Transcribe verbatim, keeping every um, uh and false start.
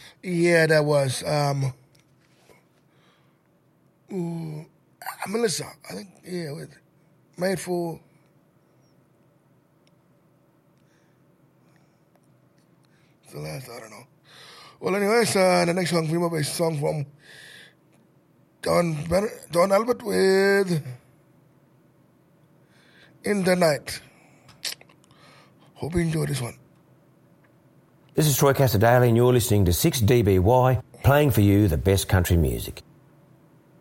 Yeah, that was um, ooh, Melissa. I think yeah, with Made for. The last, I don't know. Well, anyways, uh, the next song we have is a song from Don ben- Don Albert with "In the Night." Hope you enjoy this one. This is Troy Casadale and you're listening to six D B Y, playing for you the best country music.